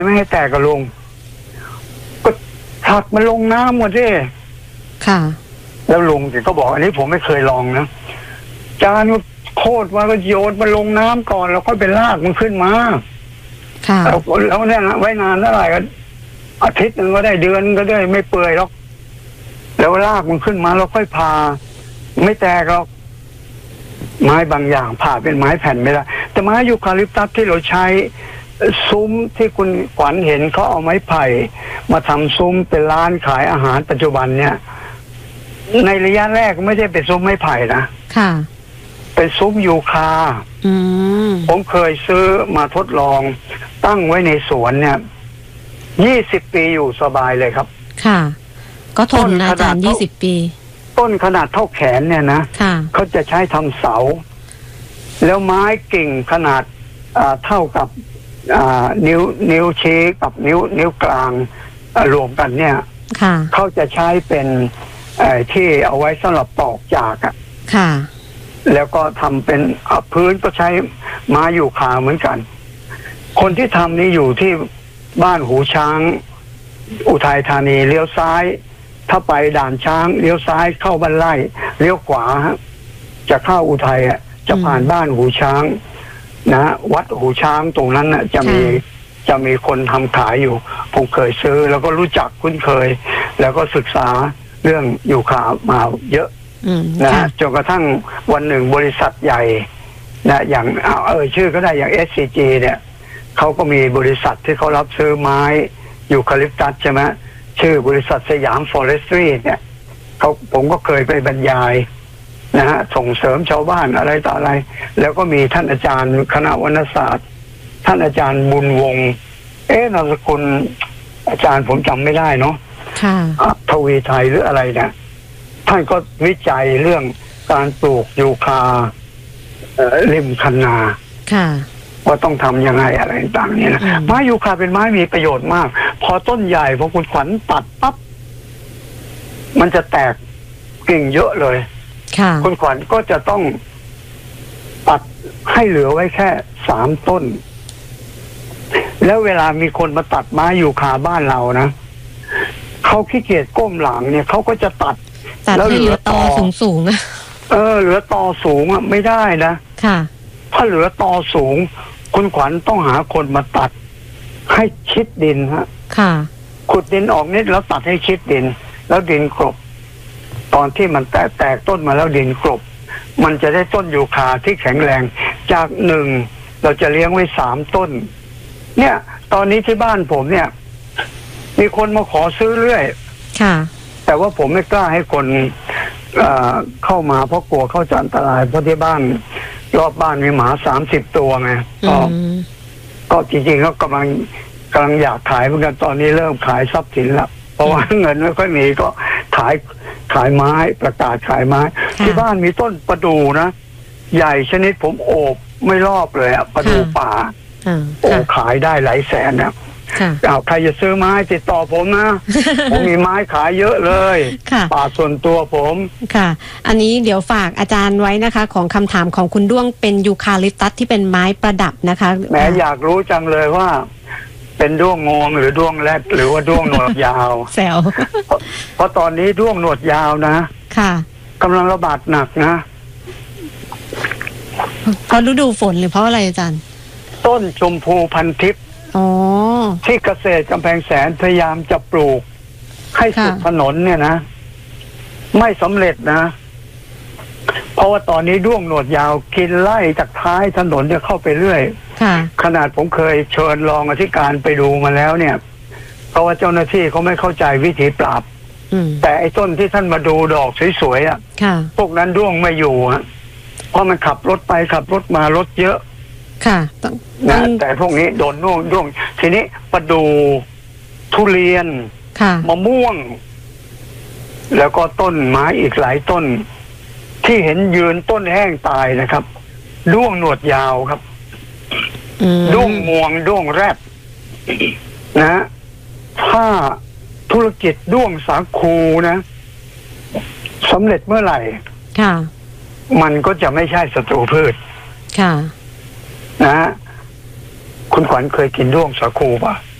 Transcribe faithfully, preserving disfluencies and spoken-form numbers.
ไม่ให้แตกกับลุงก็ถักมันลงน้ำหมดสิค่ะแล้วลุงก็บอกอันนี้ผมไม่เคยลองนะจานโคตรว่าก็โยนมันลงน้ำก่อนแล้วค่อยไปลากมันขึ้นมาค่ะแล้วเนี่ยไว้นานเท่าไหร่ก็อาทิตย์นึงก็ได้เดือนก็ได้ไม่เปื่อยหรอกแล้วลากมันขึ้นมาแล้วค่อยพาไม่แตกหรอกไม้บางอย่างผ่าเป็นไม้แผ่นไม่ได้แต่ไม้ยูคาลิปตัสที่เราใช้ซุ้มที่คุณขวัญเห็นเขาเอาไม้ไผ่มาทำซุ้มเป็นร้านขายอาหารปัจจุบันเนี่ยในระยะแรกไม่ได้เป็นซุ้มไม้ไผ่นะค่ะเป็นซุ้มยูคาอืมผมเคยซื้อมาทดลองตั้งไว้ในสวนเนี่ยยี่สิบปีอยู่สบายเลยครับค่ะก็ทนนะอาจารย์ยี่สิบปีต้นขนาดเท่าแขนเนี่ยนะเขาจะใช้ทำเสาแล้วไม้กิ่งขนาดเท่ากับนิ้วนิ้วชี้กับนิ้วนิ้วกลางรวมกันเนี่ยเขาจะใช้เป็นที่เอาไว้สำหรับตอกจากอ่ะแล้วก็ทำเป็นพื้นก็ใช้ไม้ยูคาเหมือนกันคนที่ทำนี่อยู่ที่บ้านหูช้างอุทัยธานีเลี้ยวซ้ายถ้าไปด่านช้างเลี้ยวซ้ายเข้าบ้านไร่เลี้ยวขวาจะเข้าอุทัยอ่ะจะผ่านบ้านหูช้างนะวัดหูช้างตรงนั้นน่ะจะมีจะมีคนทำขายอยู่ผมเคยซื้อแล้วก็รู้จักคุ้นเคยแล้วก็ศึกษาเรื่องยูคามาเยอะนะจนกระทั่งวันหนึ่งบริษัทใหญ่นะอย่างเออชื่อก็ได้อย่าง เอส ซี จี เนี่ยเขาก็มีบริษัทที่เขารับซื้อไม้ยูคาลิปตัสใช่ไหมชื่อบริษัทสยามฟอเรสตรีเนี่ยเขาผมก็เคยไปบรรยายนะฮะส่งเสริมชาวบ้านอะไรต่ออะไรแล้วก็มีท่านอาจารย์คณะวรรณศาสตร์ท่านอาจารย์บุญวงศ์เอ๊ะนามสกุลอาจารย์ผมจำไม่ได้เนาะทวีไทยหรืออะไรเนี่ยท่านก็วิจัยเรื่องการปลูกยูคาริมคันนาว่าต้องทำยังไงอะไรต่างๆเนี่ยนะไม้ยูคาเป็นไม้มีประโยชน์มากพอต้นใหญ่พอคุณขวัญตัดปั๊บมันจะแตกกิ่งเยอะเลยคุณขวัญก็จะต้องตัดให้เหลือไว้แค่สามต้นแล้วเวลามีคนมาตัดไม้ยูคาบ้านเรานะเขาขี้เกียจก้มหลังเนี่ยเขาก็จะตัดแล้วเหลือตอสูงสูงเออเหลือตอสูงอ่ะไม่ได้นะค่ะถ้าเหลือตอสูงคุณขวัญต้องหาคนมาตัดให้ชิดดินฮะค่ะขุดดินออกนิดแล้วตัดให้ชิดดินแล้วดินกลบตอนที่มันแตกแตกต้นมาแล้วดินกลบมันจะได้ต้นยูคาที่แข็งแรงจากหนึ่งเราจะเลี้ยงไว้สามต้นเนี่ยตอนนี้ที่บ้านผมเนี่ยมีคนมาขอซื้อเรื่อยค่ะแต่ว่าผมไม่กล้าให้คนเอ่อเข้ามาเพราะกลัวเข้าจะอันตรายเพราะที่บ้านรอบบ้านมีหมาสามสิบตัวไงก็ก็จริงๆก็กำลังกำลังอยากขายเหมือนกันตอนนี้เริ่มขายทรัพย์สินแล้วเพราะว่าเงินไม่ค่อยมีก็ขายขายไม้ประกาศขายไม้ที่บ้านมีต้นประดู่นะใหญ่ชนิดผมโอบไม่รอบเลยอะประดู่ป่าโอบขายได้หลายแสนนะเอาใครจะซื้อไม้ติดต่อผมนะ ผมมีไม้ขายเยอะเลยป่าส่วนตัวผมค่ะอันนี้เดี๋ยวฝากอาจารย์ไว้นะคะของคำถามของคุณด้วงเป็นยูคาลิปตัสที่เป็นไม้ประดับนะคะแหมอยากรู้จังเลยว่าเป็นด้วงงวงหรือด้วงแรดหรือว่าด้วงหนวดยาวแซวเพราะตอนนี้ด้วงหนวดยาวนะค่ะกำลังระบาดหนักนะเพราะฤดูฝนหรือเพราะอะไรอาจารย์ต้นชมพูพันทิพย์ที่เกษตรกำแพงแสนพยายามจะปลูกให้สุดถนนเนี่ยนะไม่สำเร็จนะเพราะว่าตอนนี้ด้วงหนวดยาวกินไล่จากท้ายถนนเนี่ยเข้าไปเรื่อยขนาดผมเคยเชิญรองอธิการไปดูมาแล้วเนี่ยเพราะว่าเจ้าหน้าที่เขาไม่เข้าใจวิธีปราบแต่ไอ้ต้นที่ท่านมาดูดอกสวยๆอ่ะพวกนั้นด้วงไม่อยู่ฮะเพราะมันขับรถไปขับรถมารถเยอะค่ะนะแต่พวกนี้โดนด้วงด้วงทีนี้ประดูทุเรียนมะม่วงแล้วก็ต้นไม้อีกหลายต้นที่เห็นยืนต้นแห้งตายนะครับด้วงหนวดยาวครับด้วงงวงด้วงแรดนะถ้าธุรกิจด้วงสาคูนะสำเร็จเมื่อไหร่ค่ะมันก็จะไม่ใช่ศัตรูพืชค่ะนะคุณขวัญเคยกินด้วงสาคูป่ะ